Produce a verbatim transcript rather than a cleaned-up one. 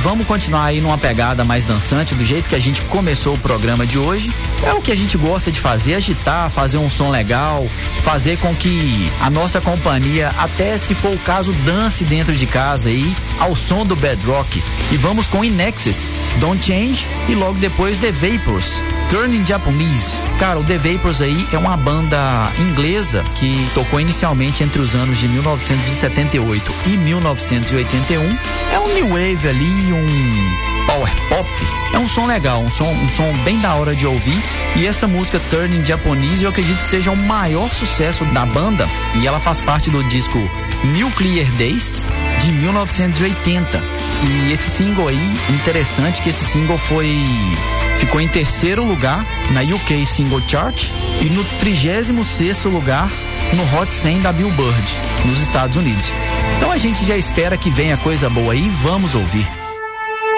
vamos continuar aí numa pegada mais dançante, do jeito que a gente começou o programa de hoje. É o que a gente gosta de fazer, agitar, fazer um som legal, fazer com que a nossa companhia, até se for o caso, dance dentro de casa aí, ao som do Bedrock. E vamos com In Excess, Don't Change, e logo depois The Vapors, Turning Japanese. Cara, o The Vapors aí é uma banda inglesa que tocou inicialmente entre os anos de mil novecentos e setenta e oito e mil novecentos e oitenta e um. É um new wave ali, um power pop. É um som legal, um som, um som bem da hora de ouvir. E essa música Turning Japanese eu acredito que seja o maior sucesso da banda, e ela faz parte do disco Nuclear Days de mil novecentos e oitenta. E esse single aí, interessante que esse single foi ficou em terceiro lugar na U K Single Chart e no trigésimo sexto lugar no Hot cem da Billboard nos Estados Unidos. Então a gente já espera que venha coisa boa aí, vamos ouvir.